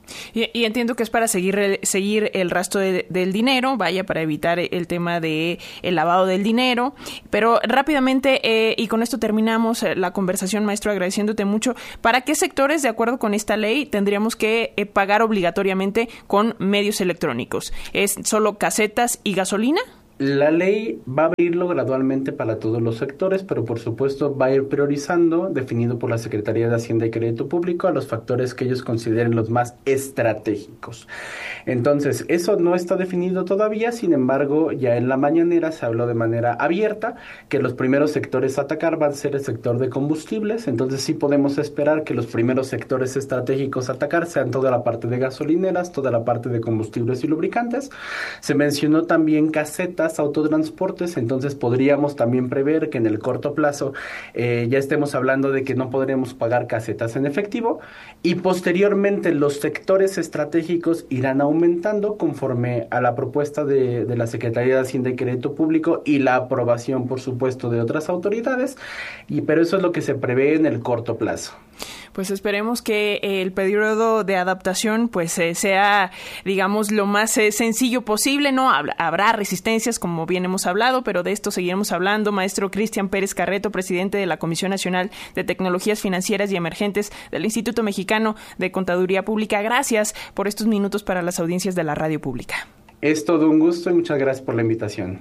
Y, y entiendo que es para seguir seguir el rastro de, del dinero, vaya, para evitar el tema de el lavado del dinero. Pero rápidamente, eh, y con esto terminamos la conversación, maestro, agradeciéndote mucho. ¿Para qué sectores, de acuerdo con esta ley, tendríamos que eh, pagar obligatoriamente con medios electrónicos? ¿Es solo casetas y gasolina? La ley va a abrirlo gradualmente para todos los sectores, pero por supuesto va a ir priorizando, definido por la Secretaría de Hacienda y Crédito Público, a los factores que ellos consideren los más estratégicos. Entonces, eso no está definido todavía, sin embargo, ya en la mañanera se habló de manera abierta que los primeros sectores a atacar van a ser el sector de combustibles, entonces sí podemos esperar que los primeros sectores estratégicos a atacar sean toda la parte de gasolineras, toda la parte de combustibles y lubricantes. Se mencionó también casetas, autotransportes, entonces podríamos también prever que en el corto plazo eh, ya estemos hablando de que no podremos pagar casetas en efectivo y posteriormente los sectores estratégicos irán aumentando conforme a la propuesta de, de la Secretaría de Hacienda y Crédito Público y la aprobación, por supuesto, de otras autoridades, y pero eso es lo que se prevé en el corto plazo. Pues esperemos que el periodo de adaptación pues eh, sea, digamos, lo más eh, sencillo posible, ¿no? Habrá resistencias, como bien hemos hablado, pero de esto seguiremos hablando. Maestro Cristian Pérez Carreto, presidente de la Comisión Nacional de Tecnologías Financieras y Emergentes del Instituto Mexicano de Contaduría Pública, gracias por estos minutos para las audiencias de la radio pública. Es todo un gusto y muchas gracias por la invitación.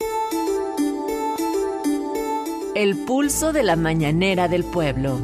El pulso de la mañanera del pueblo.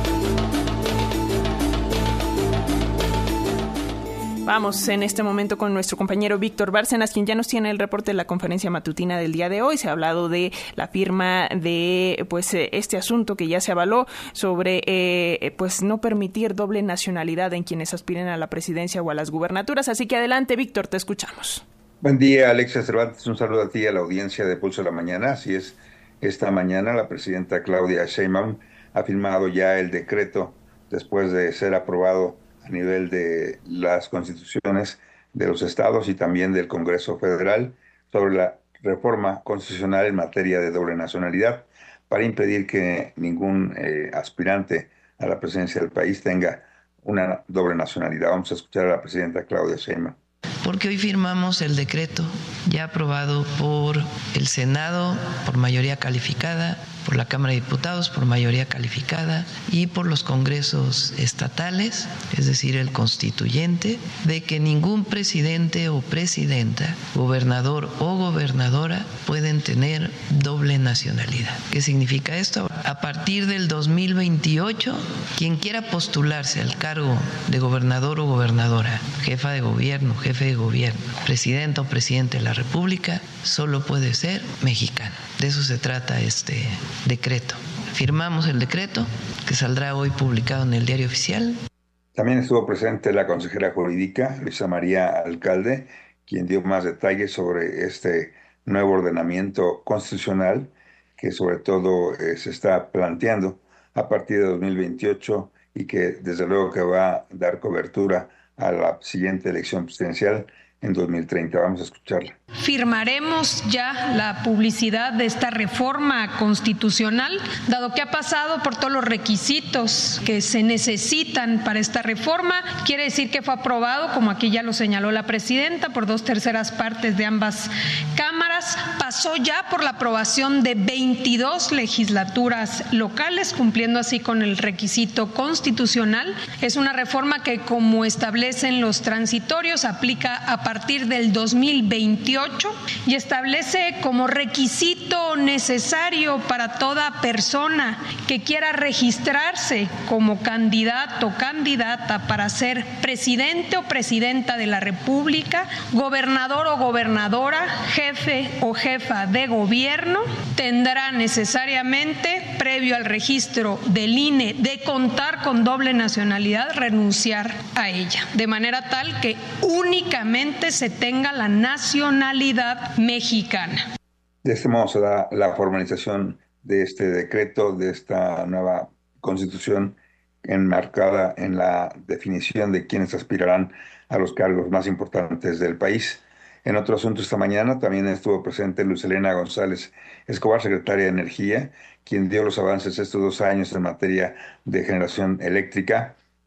Vamos en este momento con nuestro compañero Víctor Bárcenas, quien ya nos tiene el reporte de la conferencia matutina del día de hoy. Se ha hablado de la firma de pues este asunto que ya se avaló sobre eh, pues no permitir doble nacionalidad en quienes aspiren a la presidencia o a las gubernaturas. Así que adelante, Víctor, te escuchamos. Buen día, Alexia Cervantes. Un saludo a ti y a la audiencia de Pulso de la Mañana. Así es, esta mañana la presidenta Claudia Sheinbaum ha firmado ya el decreto después de ser aprobado a nivel de las constituciones de los estados y también del Congreso Federal sobre la reforma constitucional en materia de doble nacionalidad para impedir que ningún eh, aspirante a la presidencia del país tenga una doble nacionalidad. Vamos a escuchar a la presidenta Claudia Sheinbaum. Porque hoy firmamos el decreto ya aprobado por el Senado por mayoría calificada, por la Cámara de Diputados por mayoría calificada y por los congresos estatales, es decir, el constituyente, de que ningún presidente o presidenta, gobernador o gobernadora pueden tener doble nacionalidad. ¿Qué significa esto? A partir del dos mil veintiocho, quien quiera postularse al cargo de gobernador o gobernadora, jefa de gobierno, jefe de gobierno, presidenta o presidente de la República, solo puede ser mexicano. De eso se trata este decreto. Firmamos el decreto que saldrá hoy publicado en el Diario Oficial. También estuvo presente la consejera jurídica, Luisa María Alcalde, quien dio más detalles sobre este nuevo ordenamiento constitucional que sobre todo eh, se está planteando a partir de dos mil veintiocho y que desde luego que va a dar cobertura a la siguiente elección presidencial en dos mil treinta. Vamos a escucharla. Firmaremos ya la publicidad de esta reforma constitucional, dado que ha pasado por todos los requisitos que se necesitan para esta reforma. Quiere decir que fue aprobado, como aquí ya lo señaló la presidenta, por dos terceras partes de ambas cámaras. Pasó ya por la aprobación de veintidós legislaturas locales, cumpliendo así con el requisito constitucional. Es una reforma que, como establecen los transitorios, aplica a partir del dos mil veintiocho y establece como requisito necesario para toda persona que quiera registrarse como candidato o candidata para ser presidente o presidenta de la República, gobernador o gobernadora, jefe o jefa de gobierno, tendrá necesariamente, previo al registro del I N E de contar con doble nacionalidad, renunciar a ella, de manera tal que únicamente se tenga la nacionalidad mexicana. De este modo se da la formalización de este decreto, de esta nueva constitución enmarcada en la definición de quienes aspirarán a los cargos más importantes del país. En otro asunto, esta mañana también estuvo presente Luz Helena González Escobar, secretaria de Energía, quien dio los avances estos dos años en materia de generación eléctrica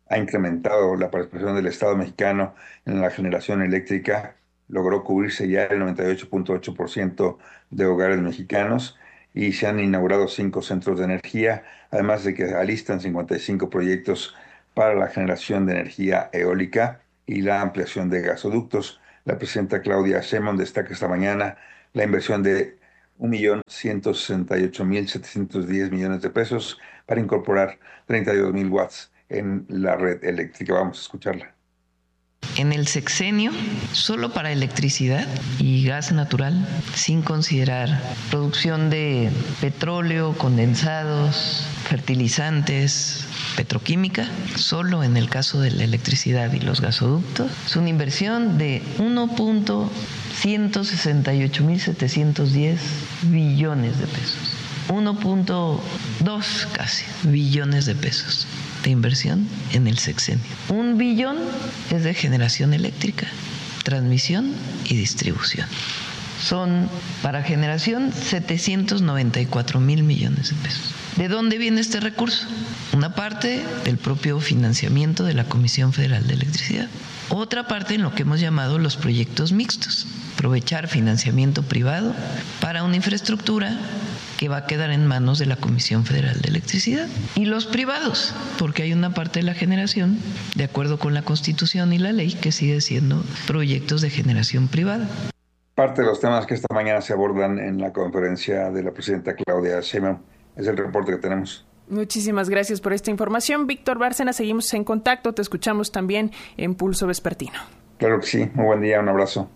ha incrementado la participación del Estado mexicano en la generación eléctrica. Logró cubrirse ya el noventa y ocho punto ocho por ciento de hogares mexicanos y se han inaugurado cinco centros de energía, además de que alistan cincuenta y cinco proyectos para la generación de energía eólica y la ampliación de gasoductos. La presidenta Claudia Sheinbaum destaca esta mañana la inversión de un millón ciento sesenta y ocho mil setecientos diez millones de pesos para incorporar treinta y dos mil watts en la red eléctrica. Vamos a escucharla. En el sexenio, solo para electricidad y gas natural, sin considerar producción de petróleo, condensados, fertilizantes, petroquímica, solo en el caso de la electricidad y los gasoductos, es una inversión de uno punto ciento sesenta y ocho mil setecientos diez billones de pesos. uno punto dos casi billones de pesos de inversión en el sexenio. Un billón es de generación eléctrica, transmisión y distribución. Son para generación setecientos noventa y cuatro mil millones de pesos. ¿De dónde viene este recurso? Una parte del propio financiamiento de la Comisión Federal de Electricidad. Otra parte en lo que hemos llamado los proyectos mixtos. Aprovechar financiamiento privado para una infraestructura que va a quedar en manos de la Comisión Federal de Electricidad. Y los privados, porque hay una parte de la generación, de acuerdo con la Constitución y la ley, que sigue siendo proyectos de generación privada. Parte de los temas que esta mañana se abordan en la conferencia de la presidenta Claudia Sheinbaum es el reporte que tenemos. Muchísimas gracias por esta información. Víctor Bárcena, seguimos en contacto. Te escuchamos también en Pulso Vespertino. Claro que sí. Muy buen día. Un abrazo.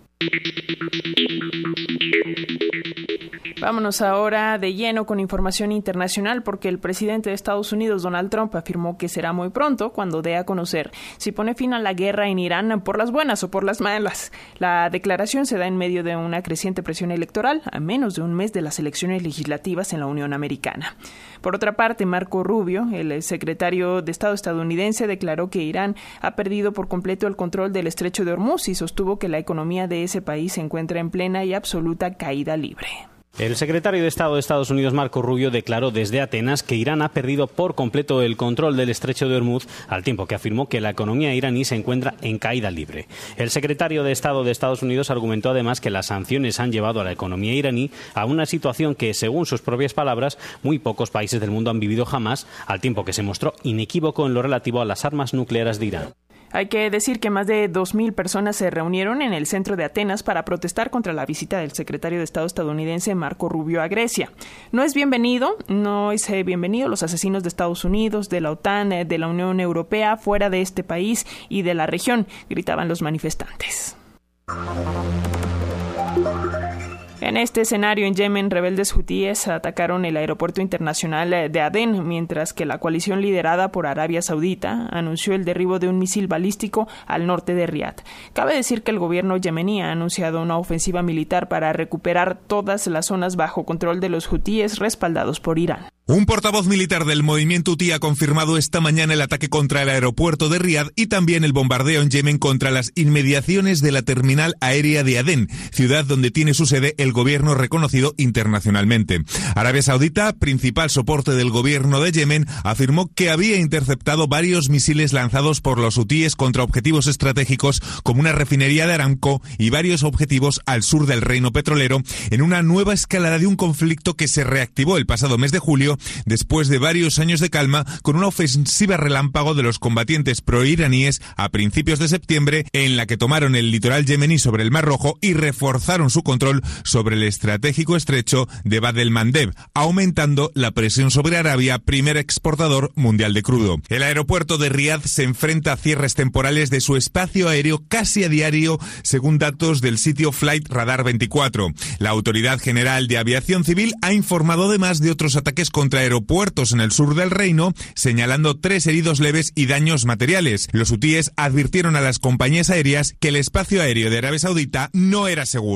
Vámonos ahora de lleno con información internacional, porque el presidente de Estados Unidos, Donald Trump, afirmó que será muy pronto cuando dé a conocer si pone fin a la guerra en Irán por las buenas o por las malas. La declaración se da en medio de una creciente presión electoral, a menos de un mes de las elecciones legislativas en la Unión Americana. Por otra parte, Marco Rubio, el secretario de Estado estadounidense, declaró que Irán ha perdido por completo el control del estrecho de Hormuz y sostuvo que la economía de ese país se encuentra en plena y absoluta caída libre. El secretario de Estado de Estados Unidos, Marco Rubio, declaró desde Atenas que Irán ha perdido por completo el control del estrecho de Hormuz, al tiempo que afirmó que la economía iraní se encuentra en caída libre. El secretario de Estado de Estados Unidos argumentó además que las sanciones han llevado a la economía iraní a una situación que, según sus propias palabras, muy pocos países del mundo han vivido jamás, al tiempo que se mostró inequívoco en lo relativo a las armas nucleares de Irán. Hay que decir que más de dos mil personas se reunieron en el centro de Atenas para protestar contra la visita del secretario de Estado estadounidense Marco Rubio a Grecia. No es bienvenido, no es bienvenido los asesinos de Estados Unidos, de la OTAN, de la Unión Europea, fuera de este país y de la región, gritaban los manifestantes. En este escenario, en Yemen, rebeldes hutíes atacaron el aeropuerto internacional de Adén, mientras que la coalición liderada por Arabia Saudita anunció el derribo de un misil balístico al norte de Riad. Cabe decir que el gobierno yemení ha anunciado una ofensiva militar para recuperar todas las zonas bajo control de los hutíes respaldados por Irán. Un portavoz militar del movimiento hutí ha confirmado esta mañana el ataque contra el aeropuerto de Riad y también el bombardeo en Yemen contra las inmediaciones de la terminal aérea de Adén, ciudad donde tiene su sede el gobierno reconocido internacionalmente. Arabia Saudita, principal soporte del gobierno de Yemen, afirmó que había interceptado varios misiles lanzados por los hutíes contra objetivos estratégicos como una refinería de Aramco y varios objetivos al sur del reino petrolero, en una nueva escalada de un conflicto que se reactivó el pasado mes de julio después de varios años de calma, con una ofensiva relámpago de los combatientes proiraníes a principios de septiembre, en la que tomaron el litoral yemení sobre el Mar Rojo y reforzaron su control sobre el estratégico estrecho de Bab el-Mandeb, aumentando la presión sobre Arabia, primer exportador mundial de crudo. El aeropuerto de Riad se enfrenta a cierres temporales de su espacio aéreo casi a diario, según datos del sitio Flight Radar veinticuatro. La Autoridad General de Aviación Civil ha informado además de otros ataques contra aeropuertos en el sur del reino, señalando tres heridos leves y daños materiales. Los hutíes advirtieron a las compañías aéreas que el espacio aéreo de Arabia Saudita no era seguro.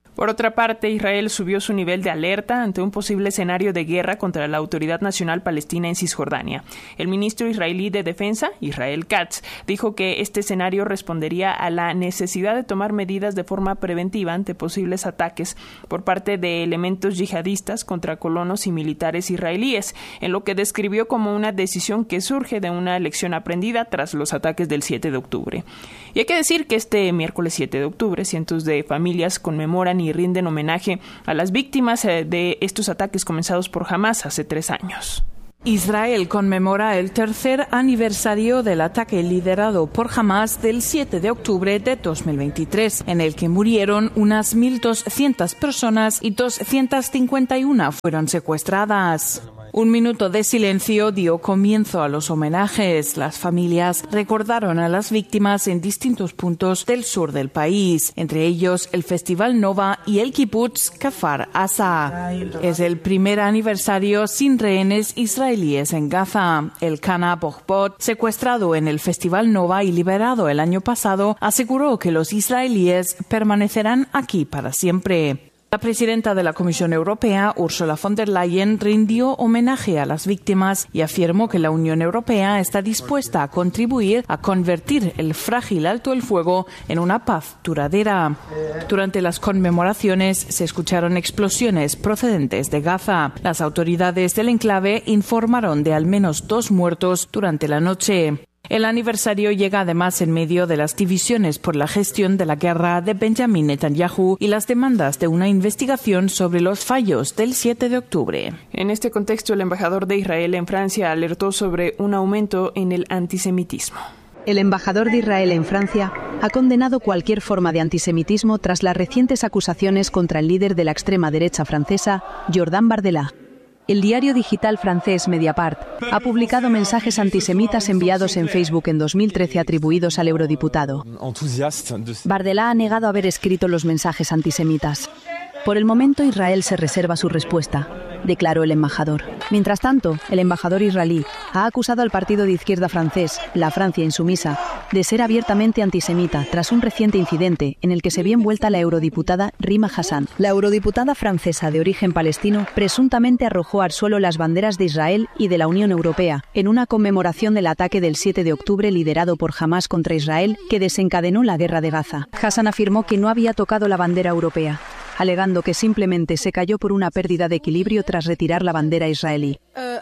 Por otra parte, Israel subió su nivel de alerta ante un posible escenario de guerra contra la Autoridad Nacional Palestina en Cisjordania. El ministro israelí de Defensa, Israel Katz, dijo que este escenario respondería a la necesidad de tomar medidas de forma preventiva ante posibles ataques por parte de elementos yihadistas contra colonos y militares israelíes, en lo que describió como una decisión que surge de una lección aprendida tras los ataques del siete de octubre. Y hay que decir que este miércoles siete de octubre, cientos de familias conmemoran y rinden homenaje a las víctimas de estos ataques comenzados por Hamás hace tres años. Israel conmemora el tercer aniversario del ataque liderado por Hamás del siete de octubre de dos mil veintitrés, en el que murieron unas mil doscientas personas y doscientas cincuenta y una fueron secuestradas. Un minuto de silencio dio comienzo a los homenajes. Las familias recordaron a las víctimas en distintos puntos del sur del país, entre ellos el Festival Nova y el Kibbutz Kfar Aza. Es el primer aniversario sin rehenes israelíes en Gaza. El Kana Bohbot, secuestrado en el Festival Nova y liberado el año pasado, aseguró que los israelíes permanecerán aquí para siempre. La presidenta de la Comisión Europea, Ursula von der Leyen, rindió homenaje a las víctimas y afirmó que la Unión Europea está dispuesta a contribuir a convertir el frágil alto el fuego en una paz duradera. Durante las conmemoraciones se escucharon explosiones procedentes de Gaza. Las autoridades del enclave informaron de al menos dos muertos durante la noche. El aniversario llega además en medio de las divisiones por la gestión de la guerra de Benjamin Netanyahu y las demandas de una investigación sobre los fallos del siete de octubre. En este contexto, el embajador de Israel en Francia alertó sobre un aumento en el antisemitismo. El embajador de Israel en Francia ha condenado cualquier forma de antisemitismo tras las recientes acusaciones contra el líder de la extrema derecha francesa, Jordan Bardella. El diario digital francés Mediapart ha publicado mensajes antisemitas enviados en Facebook en dos mil trece atribuidos al eurodiputado. Bardella ha negado haber escrito los mensajes antisemitas. Por el momento, Israel se reserva su respuesta, declaró el embajador. Mientras tanto, el embajador israelí ha acusado al partido de izquierda francés, La Francia Insumisa, de ser abiertamente antisemita tras un reciente incidente en el que se vio envuelta la eurodiputada Rima Hassan. La eurodiputada francesa de origen palestino presuntamente arrojó al suelo las banderas de Israel y de la Unión Europea en una conmemoración del ataque del siete de octubre liderado por Hamás contra Israel que desencadenó la guerra de Gaza. Hassan afirmó que no había tocado la bandera europea, alegando que simplemente se cayó por una pérdida de equilibrio tras retirar la bandera israelí.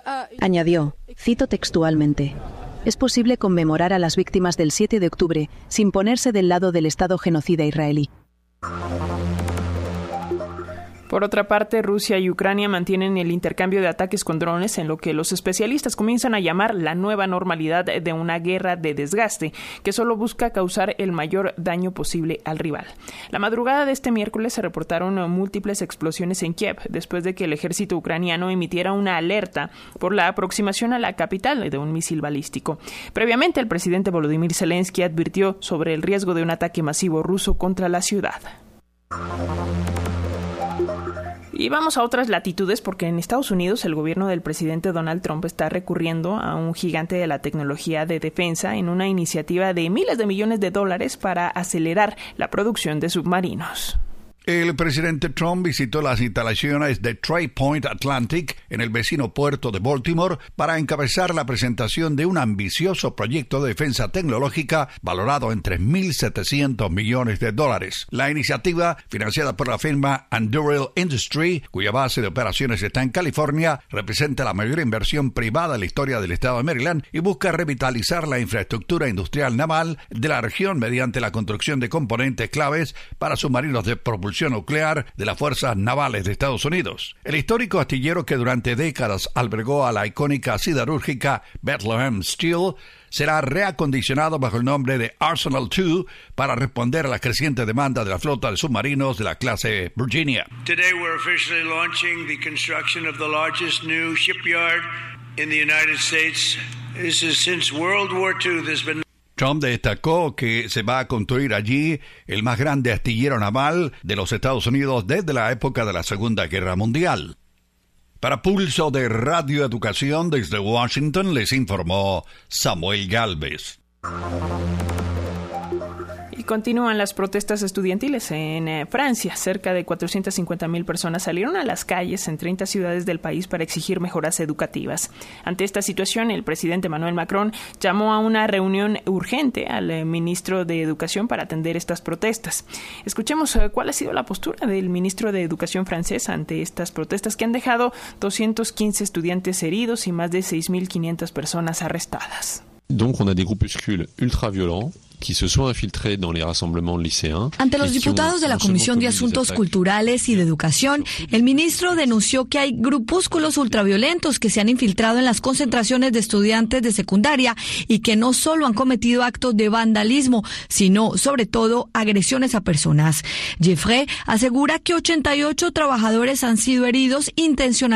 Añadió, cito textualmente: «Es posible conmemorar a las víctimas del siete de octubre sin ponerse del lado del Estado genocida israelí». Por otra parte, Rusia y Ucrania mantienen el intercambio de ataques con drones en lo que los especialistas comienzan a llamar la nueva normalidad de una guerra de desgaste que solo busca causar el mayor daño posible al rival. La madrugada de este miércoles se reportaron múltiples explosiones en Kiev después de que el ejército ucraniano emitiera una alerta por la aproximación a la capital de un misil balístico. Previamente, el presidente Volodymyr Zelensky advirtió sobre el riesgo de un ataque masivo ruso contra la ciudad. Y vamos a otras latitudes porque en Estados Unidos el gobierno del presidente Donald Trump está recurriendo a un gigante de la tecnología de defensa en una iniciativa de miles de millones de dólares para acelerar la producción de submarinos. El presidente Trump visitó las instalaciones de Tri Point Atlantic en el vecino puerto de Baltimore para encabezar la presentación de un ambicioso proyecto de defensa tecnológica valorado en tres mil setecientos millones de dólares. La iniciativa, financiada por la firma Anduril Industry, cuya base de operaciones está en California, representa la mayor inversión privada en la historia del estado de Maryland y busca revitalizar la infraestructura industrial naval de la región mediante la construcción de componentes claves para submarinos de propulsión nuclear de las fuerzas navales de Estados Unidos. El histórico astillero que durante décadas albergó a la icónica siderúrgica Bethlehem Steel será reacondicionado bajo el nombre de Arsenal dos para responder a la creciente demanda de la flota de submarinos de la clase Virginia. Today we're officially launching the construction of the largest new shipyard in the United States. This is since World War Two there's been Trump destacó que se va a construir allí el más grande astillero naval de los Estados Unidos desde la época de la Segunda Guerra Mundial. Para Pulso de Radio Educación desde Washington les informó Samuel Gálvez. Y continúan las protestas estudiantiles en eh, Francia. Cerca de cuatrocientas cincuenta mil personas salieron a las calles en treinta ciudades del país para exigir mejoras educativas. Ante esta situación, el presidente Emmanuel Macron llamó a una reunión urgente al eh, ministro de Educación para atender estas protestas. Escuchemos eh, cuál ha sido la postura del ministro de Educación francés ante estas protestas que han dejado doscientos quince estudiantes heridos y más de seis mil quinientas personas arrestadas. Donc on a des groupuscules ultra-violents qui se sont infiltrés dans les rassemblements lycéens. Ante los diputados de la Comisión de Asuntos Culturales y de Educación, el ministro denunció que hay grupúsculos ultraviolentos que se han infiltrado en las concentraciones de estudiantes de secundaria y que no solo han cometido actos de vandalismo, sino sobre todo agresiones a personas. Jeffrey asegura que ochenta y ocho trabajadores han sido heridos intencionalmente